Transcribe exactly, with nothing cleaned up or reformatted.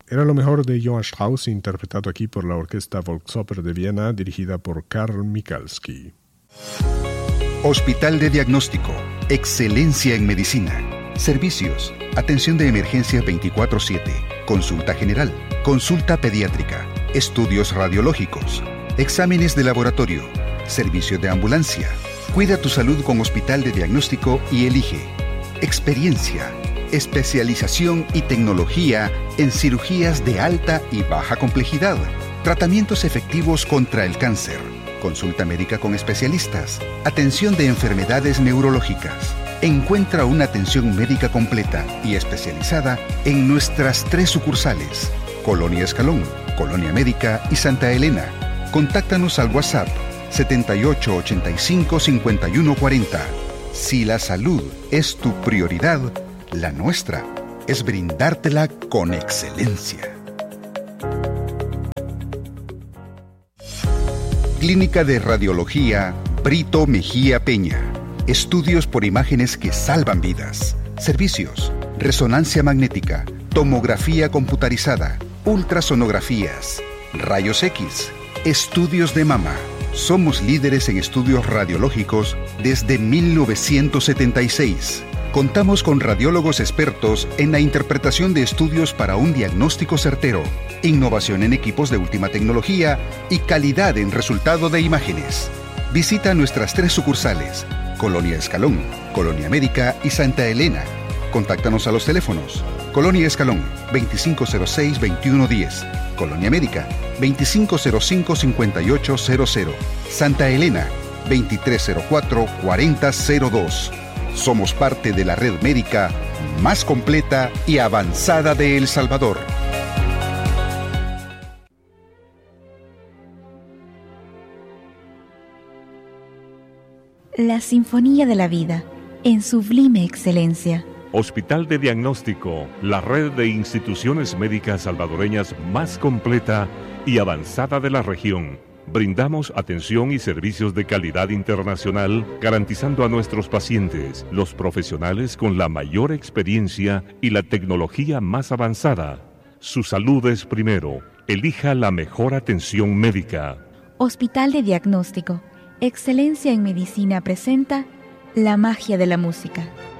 Era lo mejor de Johann Strauss, interpretado aquí por la Orquesta Volksoper de Viena, dirigida por Karl Michalski. Hospital de Diagnóstico. Excelencia en medicina. Servicios. Atención de emergencia veinticuatro siete. Consulta general. Consulta pediátrica. Estudios radiológicos. Exámenes de laboratorio. Servicio de ambulancia. Cuida tu salud con Hospital de Diagnóstico y elige. Experiencia. Especialización y tecnología en cirugías de alta y baja complejidad. Tratamientos efectivos contra el cáncer. Consulta médica con especialistas. Atención de enfermedades neurológicas. Encuentra una atención médica completa y especializada en nuestras tres sucursales: Colonia Escalón, Colonia Médica y Santa Elena. Contáctanos al WhatsApp setenta y ocho ochenta y cinco cincuenta y uno cuarenta. Si la salud es tu prioridad, la nuestra es brindártela con excelencia. Clínica de Radiología Brito Mejía Peña. Estudios por imágenes que salvan vidas. Servicios: resonancia magnética, tomografía computarizada, ultrasonografías, rayos X, estudios de mama. Somos líderes en estudios radiológicos desde mil novecientos setenta y seis. Contamos con radiólogos expertos en la interpretación de estudios para un diagnóstico certero, innovación en equipos de última tecnología y calidad en resultado de imágenes. Visita nuestras tres sucursales: Colonia Escalón, Colonia Médica y Santa Elena. Contáctanos a los teléfonos: Colonia Escalón, veinticinco cero seis veintiuno diez, Colonia Médica, veinticinco cero cinco cincuenta y ocho cero cero, Santa Elena, veintitrés cero cuatro cuarenta cero dos. Somos parte de la red médica más completa y avanzada de El Salvador. La Sinfonía de la Vida, en sublime excelencia. Hospital de Diagnóstico, la red de instituciones médicas salvadoreñas más completa y avanzada de la región. Brindamos atención y servicios de calidad internacional, garantizando a nuestros pacientes los profesionales con la mayor experiencia y la tecnología más avanzada. Su salud es primero. Elija la mejor atención médica. Hospital de Diagnóstico, excelencia en medicina presenta La magia de la música.